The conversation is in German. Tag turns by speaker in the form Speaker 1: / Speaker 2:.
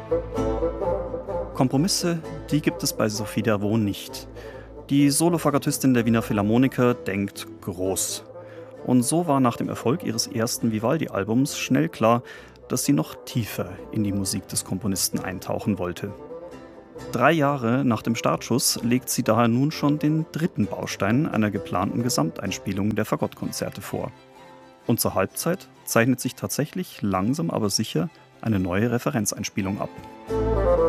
Speaker 1: Kompromisse, die gibt es bei Sophie Davon nicht. Die Solofagotistin der Wiener Philharmoniker denkt groß. Und so war nach dem Erfolg ihres ersten Vivaldi-Albums schnell klar, dass sie noch tiefer in die Musik des Komponisten eintauchen wollte. 3 Jahre nach dem Startschuss legt sie daher nun schon den dritten Baustein einer geplanten Gesamteinspielung der Fagottkonzerte vor. Und zur Halbzeit zeichnet sich tatsächlich langsam aber sicher eine neue Referenzeinspielung ab.